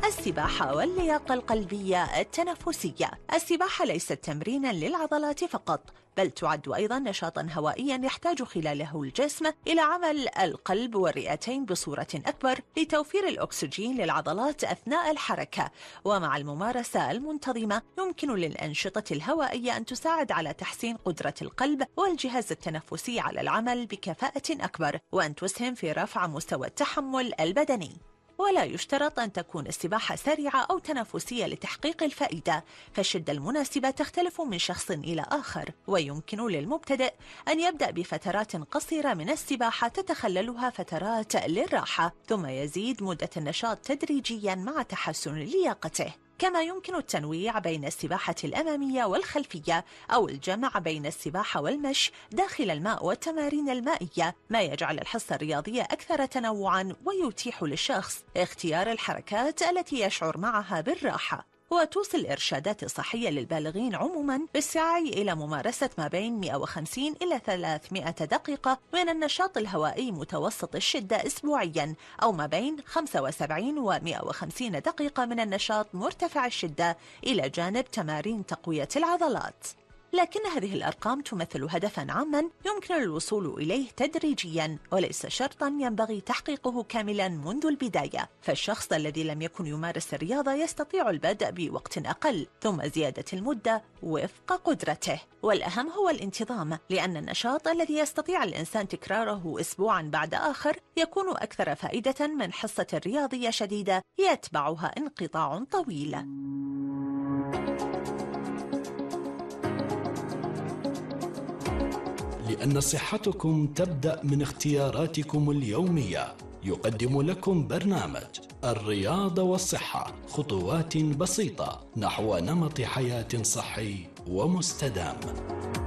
السباحة واللياقة القلبية التنفسية. السباحة ليست تمرينا للعضلات فقط، بل تعد أيضا نشاطا هوائيا يحتاج خلاله الجسم إلى عمل القلب والرئتين بصورة أكبر لتوفير الأكسجين للعضلات أثناء الحركة. ومع الممارسة المنتظمة يمكن للأنشطة الهوائية أن تساعد على تحسين قدرة القلب والجهاز التنفسي على العمل بكفاءة أكبر، وأن تسهم في رفع مستوى التحمل البدني. ولا يشترط أن تكون السباحة سريعة أو تنافسية لتحقيق الفائدة، فالشدة المناسبة تختلف من شخص إلى آخر، ويمكن للمبتدئ أن يبدأ بفترات قصيرة من السباحة تتخللها فترات للراحة، ثم يزيد مدة النشاط تدريجيا مع تحسن لياقته. كما يمكن التنويع بين السباحة الأمامية والخلفية أو الجمع بين السباحة والمشي داخل الماء والتمارين المائية، ما يجعل الحصة الرياضية أكثر تنوعاً ويتيح للشخص اختيار الحركات التي يشعر معها بالراحة. وتوصل الإرشادات الصحية للبالغين عموماً بالسعي إلى ممارسة ما بين 150 إلى 300 دقيقة من النشاط الهوائي متوسط الشدة أسبوعياً، أو ما بين 75 و 150 دقيقة من النشاط مرتفع الشدة، إلى جانب تمارين تقوية العضلات. لكن هذه الأرقام تمثل هدفاً عاماً يمكن الوصول إليه تدريجياً، وليس شرطاً ينبغي تحقيقه كاملاً منذ البداية. فالشخص الذي لم يكن يمارس الرياضة يستطيع البدء بوقت أقل، ثم زيادة المدة وفق قدرته. والأهم هو الانتظام، لأن النشاط الذي يستطيع الإنسان تكراره أسبوعاً بعد آخر يكون أكثر فائدة من حصة رياضية شديدة يتبعها انقطاع طويل. لأن صحتكم تبدأ من اختياراتكم اليومية، يقدم لكم برنامج الرياضة والصحة خطوات بسيطة نحو نمط حياة صحي ومستدام.